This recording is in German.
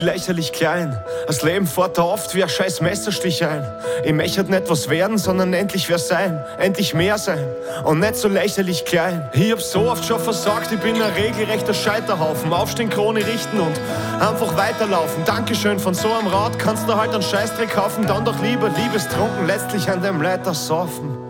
lächerlich klein. Das Leben fährt da oft wie ein scheiß Messerstich ein. Ich möchte nicht was werden, sondern endlich wer sein. Endlich mehr sein und nicht so lächerlich klein. Ich hab so oft schon versagt, ich bin ein regelrechter Scheiterhaufen. Aufstehen, Krone richten und einfach weiterlaufen. Dankeschön, von so einem Rat kannst du halt einen Scheißdreck kaufen. Dann doch lieber liebestrunken, letztlich an dem Leiter saufen.